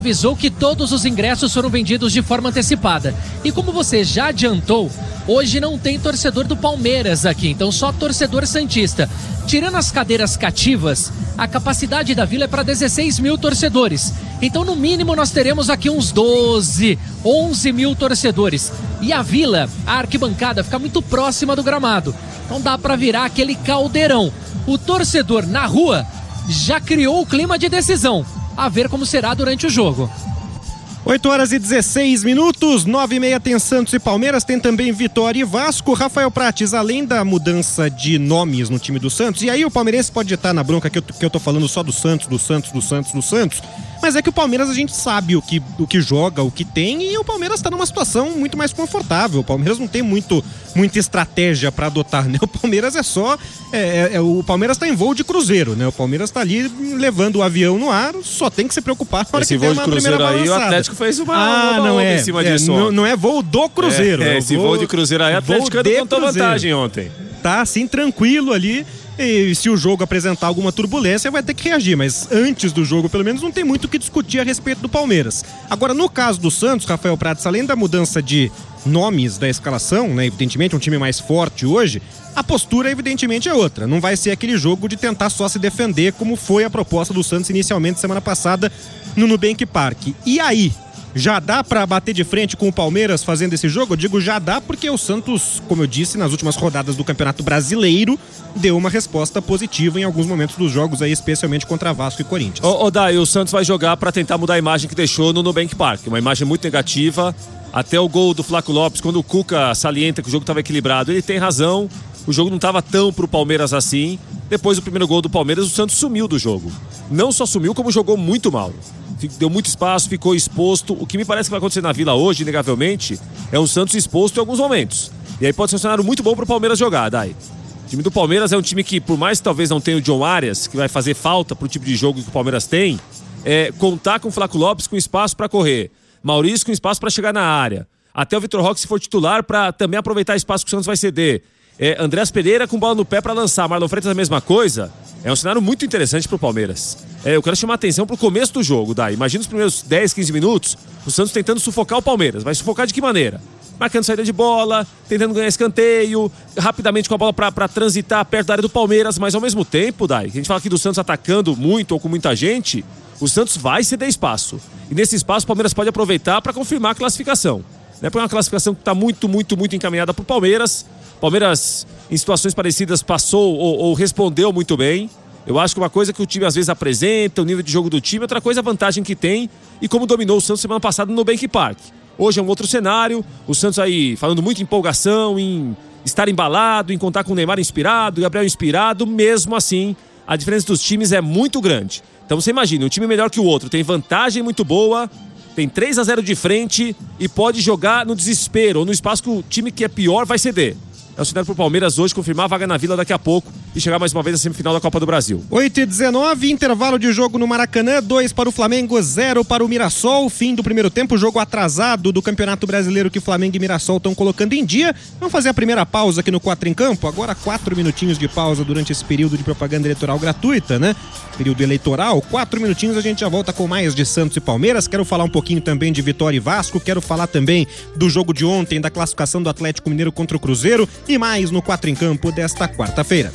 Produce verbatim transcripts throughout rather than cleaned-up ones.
avisou que todos os ingressos foram vendidos de forma antecipada. E como você já adiantou, hoje não tem torcedor do Palmeiras aqui, então só torcedor santista. Tirando as cadeiras cativas, a capacidade da Vila é para dezesseis mil torcedores. Então, no mínimo, nós teremos aqui uns doze, onze mil torcedores. E a Vila, a arquibancada, fica muito próxima do gramado. Então dá para virar aquele caldeirão. O torcedor na rua já criou o clima de decisão. A ver como será durante o jogo. oito horas e dezesseis minutos, nove e meia tem Santos e Palmeiras, tem também Vitória e Vasco. Rafael Prates, além da mudança de nomes no time do Santos, e aí o palmeirense pode estar na bronca que eu, que eu tô falando só do Santos, do Santos, do Santos, do Santos, mas é que o Palmeiras a gente sabe o que, o que joga, o que tem, e o Palmeiras está numa situação muito mais confortável. O Palmeiras não tem muito, muita estratégia para adotar, né? O Palmeiras é só, é, é, o Palmeiras está em voo de cruzeiro, né? O Palmeiras está ali levando o avião no ar, só tem que se preocupar na hora esse que voo tem uma de cruzeiro primeira aí, balançada. o Atlético fez uma, ah, uma não onda é, em cima é, disso. Não, não é voo do cruzeiro. É, é esse voo, voo de cruzeiro aí, o Atlético deu vantagem ontem. Tá assim, tranquilo ali. E se o jogo apresentar alguma turbulência, vai ter que reagir, mas antes do jogo, pelo menos, não tem muito o que discutir a respeito do Palmeiras. Agora, no caso do Santos, Rafael Prates, além da mudança de nomes da escalação, né, evidentemente um time mais forte hoje, a postura evidentemente é outra. Não vai ser aquele jogo de tentar só se defender, como foi a proposta do Santos inicialmente semana passada no Nubank Park. E aí? Já dá pra bater de frente com o Palmeiras fazendo esse jogo? Eu digo já dá porque o Santos, como eu disse, nas últimas rodadas do Campeonato Brasileiro, deu uma resposta positiva em alguns momentos dos jogos, aí, especialmente contra Vasco e Corinthians. Ô, ô Dai, o Santos vai jogar pra tentar mudar a imagem que deixou no Nubank Park. Uma imagem muito negativa. Até o gol do Flaco Lopes, quando o Cuca salienta que o jogo estava equilibrado, ele tem razão. O jogo não estava tão pro Palmeiras assim. Depois do primeiro gol do Palmeiras, o Santos sumiu do jogo. Não só sumiu, como jogou muito mal. Deu muito espaço, ficou exposto. O que me parece que vai acontecer na Vila hoje, inegavelmente, é um Santos exposto em alguns momentos. E aí pode ser um cenário muito bom pro Palmeiras jogar, Dai. O time do Palmeiras é um time que, por mais que talvez não tenha o John Arias, que vai fazer falta pro tipo de jogo que o Palmeiras tem, é contar com o Flaco Lopes com espaço para correr. Maurício com espaço para chegar na área. Até o Vitor Roque, se for titular, para também aproveitar espaço que o Santos vai ceder. É, Andrés Pereira com bola no pé para lançar. Marlon Freitas a mesma coisa. É um cenário muito interessante pro Palmeiras. É, eu quero chamar a atenção pro começo do jogo, Dai. Imagina os primeiros dez, quinze minutos, o Santos tentando sufocar o Palmeiras. Vai sufocar de que maneira? Marcando saída de bola, tentando ganhar escanteio, rapidamente com a bola para transitar perto da área do Palmeiras, mas ao mesmo tempo, Dai, que a gente fala aqui do Santos atacando muito ou com muita gente, o Santos vai ceder espaço. E nesse espaço o Palmeiras pode aproveitar para confirmar a classificação. Né? Porque é uma classificação que está muito, muito, muito encaminhada pro Palmeiras. Palmeiras, em situações parecidas, passou ou, ou respondeu muito bem. Eu acho que uma coisa que o time às vezes apresenta, o nível de jogo do time, outra coisa é a vantagem que tem e como dominou o Santos semana passada no Nubank Park. Hoje é um outro cenário, o Santos aí falando muito em empolgação, em estar embalado, em contar com o Neymar inspirado, Gabriel inspirado, mesmo assim, a diferença dos times é muito grande. Então você imagina, um time melhor que o outro, tem vantagem muito boa, tem três a zero de frente e pode jogar no desespero ou no espaço que o time que é pior vai ceder. É o cenário pro Palmeiras hoje confirmar a vaga na Vila daqui a pouco e chegar mais uma vez à semifinal da Copa do Brasil. oito e dezenove, intervalo de jogo no Maracanã, dois para o Flamengo, zero para o Mirassol. Fim do primeiro tempo, jogo atrasado do Campeonato Brasileiro que Flamengo e Mirassol estão colocando em dia. Vamos fazer a primeira pausa aqui no quatro em Campo. Agora quatro minutinhos de pausa durante esse período de propaganda eleitoral gratuita, né? Período eleitoral, quatro minutinhos a gente já volta com mais de Santos e Palmeiras. Quero falar um pouquinho também de Vitória e Vasco, quero falar também do jogo de ontem, da classificação do Atlético Mineiro contra o Cruzeiro e mais no quatro em Campo desta quarta-feira.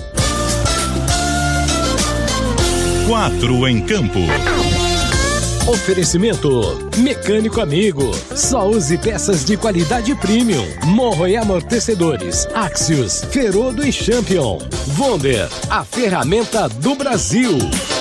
quatro em Campo. Oferecimento Mecânico Amigo. Só use peças de qualidade premium. Morro e amortecedores. Axios, Ferodo e Champion. Wonder, a ferramenta do Brasil.